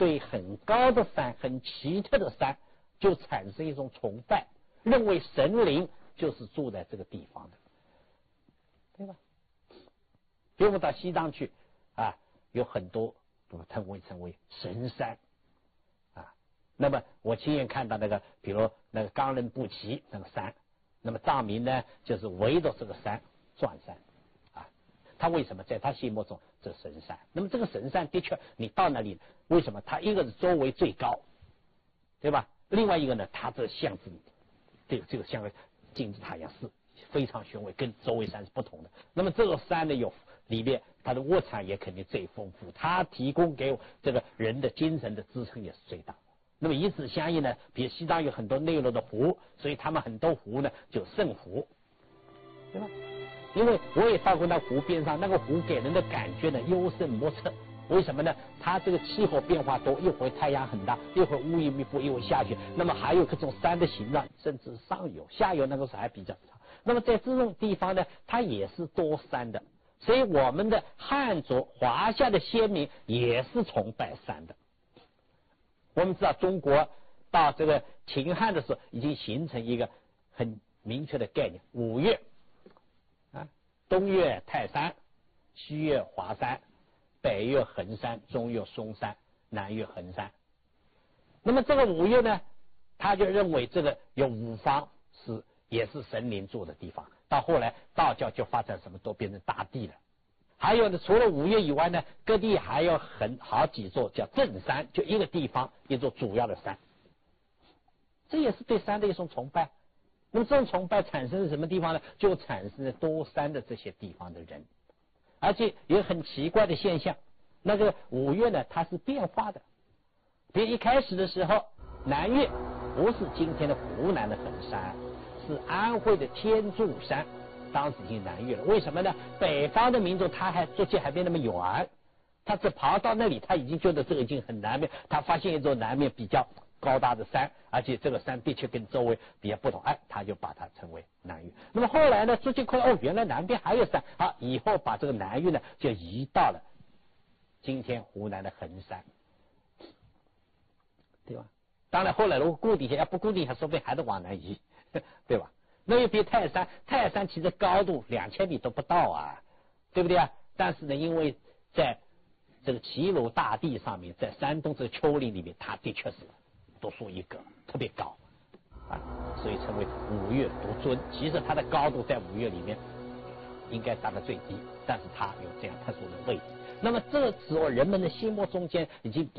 对很高的山、很奇特的山，就产生一种崇拜，认为神灵就是住在这个地方的，对吧？比如我们到西藏去啊，有很多称为神山啊。那么我亲眼看到那个，比如那个冈仁波齐那个山，那么藏民呢就是围着这个山转山啊。他为什么在他心目中这神山？那么这个神山的确，你到那里，为什么？它一个是周围最高，对吧？另外一个呢，它这像是这个像个金字塔一样，是非常雄伟，跟周围山是不同的。那么这个山呢，有里面它的物产也肯定最丰富，它提供给这个人的精神的支撑也是最大。那么以此相应呢，比如西藏有很多内陆的湖，所以他们很多湖呢就圣湖，对吧？因为我也到过那湖边上，那个湖给人的感觉呢幽深莫测。为什么呢？它这个气候变化多，一会儿太阳很大，一会儿乌云密布，一会儿下雪，那么还有各种山的形状，甚至上游、下游那个时候还比较长。那么在这种地方呢，它也是多山的，所以我们的汉族华夏的先民也是崇拜山的。我们知道中国到这个秦汉的时候，已经形成一个很明确的概念：五岳啊，东岳泰山，西岳华山，北岳衡山，中岳嵩山，南岳衡山。那么这个五岳呢，他就认为这个有五方也是神灵住的地方。到后来道教就发展什么都变成大地了。还有呢，除了五岳以外呢，各地还有好几座叫正山，就一个地方一座主要的山，这也是对山的一种崇拜。那么这种崇拜产生在什么地方呢？就产生在多山的这些地方的人。而且有很奇怪的现象，那个五岳呢，它是变化的。比如一开始的时候，南岳不是今天的湖南的衡山，是安徽的天柱山，当时已经南岳了。为什么呢？北方的民众他还足迹还没那么远，他只跑到那里，他已经觉得这个已经很南面，他发现一座南面比较高大的山，而且这个山的确跟周围比较不同，他就把它称为南岳。那么后来呢，逐渐看原来南边还有山，以后把这个南岳呢就移到了今天湖南的衡山，对吧？当然后来如果固定一下，要不固定一下，说不定还得往南移，对吧？那又比泰山其实高度2000米都不到啊，对不对啊？但是呢，因为在这个齐鲁大地上面，在山东这个丘陵里面，它的确是独树一格，特别高啊，所以称为五岳独尊。其实它的高度在五岳里面应该达到最低，但是它有这样特殊的位置。那么这时候人们的心目中间已经